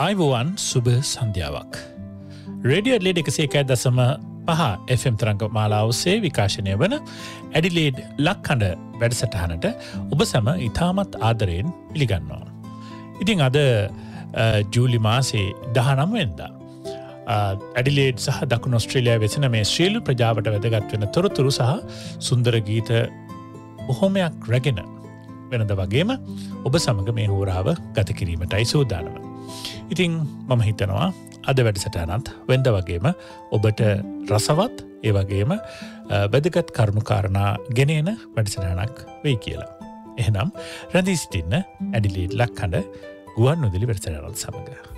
අයිබෝවන් සුබ සන්ධ්‍යාවක්. Radio Adelaide 101.5 FM තරංග මාලාව ඔස්සේ විකාශනය වන ඇඩිලේඩ් ලක්හඬ වැඩසටහනට ඔබ සැම ඉතාමත් ආදරයෙන් පිළිගන්නවා. ඉතින් අද ජූලි මාසේ 19 වෙනිදා ඇඩිලේඩ් සහ දකුණු ඔස්ට්‍රේලියාවේ වෙසෙන මේ ශ්‍රීලු ප්‍රජාවට වැදගත් වෙන තොරතුරු සහ සුන්දර ගීත බොහොමයක් රැගෙන වෙනද වගේම ඔබ සමග මේ හෝරාව ගත කිරීමටයි සූදානම. ඉතින් මම හිතනවා අද වැඩසටහනත් වෙනද වගේම ඔබට රසවත් ඒ වගේම වැදගත් කරුණු කාරණා ගෙනෙන වැඩසටහනක් වෙයි කියලා. එහෙනම් රැඳී සිටින්න ඇඩිලේඩ් ලක්හඬ ගුවන්විදුලි වැඩසටහනත් සමග.